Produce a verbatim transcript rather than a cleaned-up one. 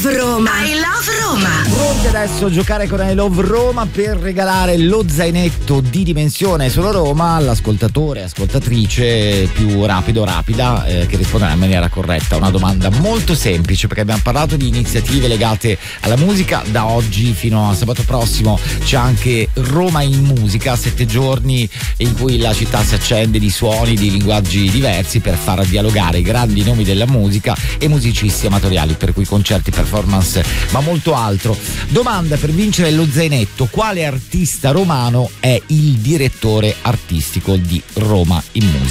love Roma. I love Roma. Pronti adesso a giocare con I Love Roma per regalare lo zainetto di Dimensione Solo Roma all'ascoltatore, ascoltatrice più rapido, rapida, eh, che risponderà in maniera corretta a una domanda molto semplice, perché abbiamo parlato di iniziative legate alla musica. Da oggi fino a sabato prossimo c'è anche Roma in musica, sette giorni in cui la città si accende di suoni, di linguaggi diversi per far dialogare i grandi nomi della musica e musicisti amatoriali, per cui concerti, performance, ma molto altro. Domanda per vincere lo zainetto: quale artista romano è il direttore artistico di Roma in musica?